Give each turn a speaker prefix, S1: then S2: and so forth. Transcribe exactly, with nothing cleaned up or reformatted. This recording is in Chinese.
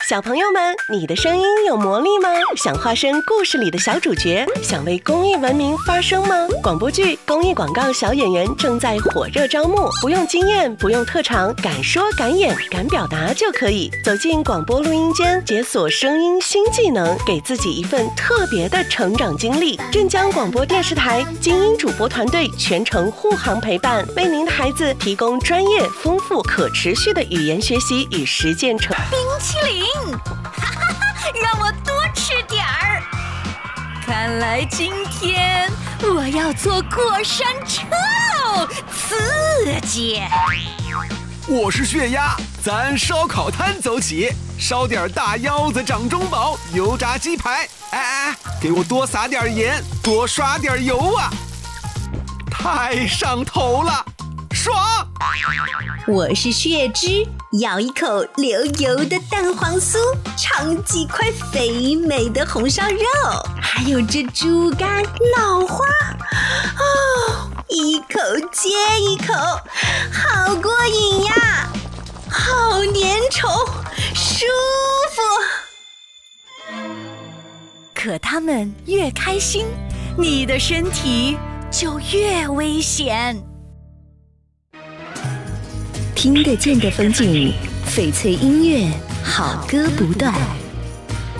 S1: 小朋友们，你的声音有魔力吗？想化身故事里的小主角，想为公益文明发声吗？广播剧、公益广告小演员正在火热招募，不用经验，不用特长，敢说敢演敢表达就可以走进广播录音间，解锁声音新技能，给自己一份特别的成长经历。镇江广播电视台精英主播团队全程护航陪伴，为您的孩子提供专业、丰富、可持续的语言学习与实践成。
S2: 冰淇淋，哈哈哈，让我多吃点儿。看来今天我要坐过山车哦，刺激。
S3: 我是血鸭，咱烧烤摊走起，烧点大腰子掌中宝，油炸鸡排。哎哎，给我多撒点盐，多刷点油啊！太上头了，爽！
S4: 我是血汁，咬一口流油的蛋黄酥，尝几块肥美的红烧肉，还有这猪肝脑花，哦，一口接一口，好过瘾呀，好粘稠，舒服。
S2: 可他们越开心，你的身体就越危险。
S4: 听得见的风景，翡翠音乐，好歌不断。